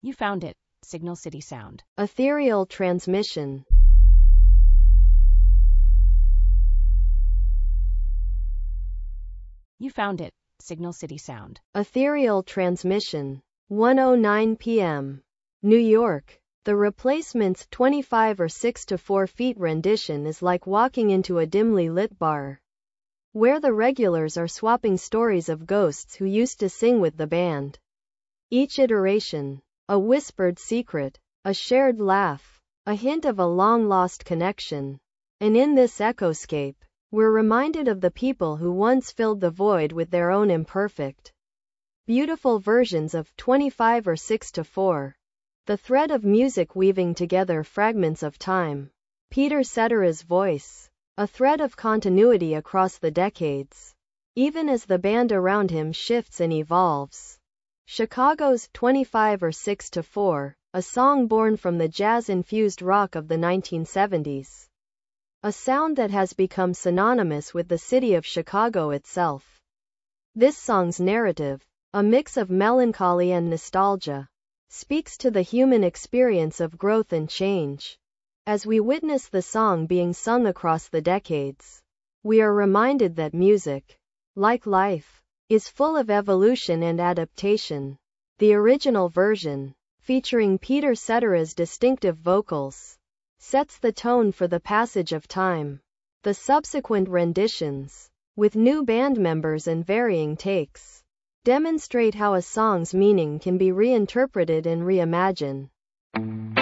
You found it. Signal City Sound. Ethereal transmission. You found it. Signal City Sound. Ethereal transmission. 1:09 p.m. New York. The Replacement's 25 or 6 to 4 feet rendition is like walking into a dimly lit bar, where the regulars are swapping stories of ghosts who used to sing with the band. Each iteration, a whispered secret, a shared laugh, a hint of a long-lost connection. And in this echoscape, we're reminded of the people who once filled the void with their own imperfect, beautiful versions of 25 or 6 to 4. The thread of music weaving together fragments of time. Peter Cetera's voice. A thread of continuity across the decades, even as the band around him shifts and evolves. Chicago's 25 or 6 to 4, a song born from the jazz-infused rock of the 1970s. A sound that has become synonymous with the city of Chicago itself. This song's narrative, a mix of melancholy and nostalgia, speaks to the human experience of growth and change. As we witness the song being sung across the decades, we are reminded that music, like life, is full of evolution and adaptation. The original version, featuring Peter Cetera's distinctive vocals, sets the tone for the passage of time. The subsequent renditions, with new band members and varying takes, demonstrate how a song's meaning can be reinterpreted and reimagined.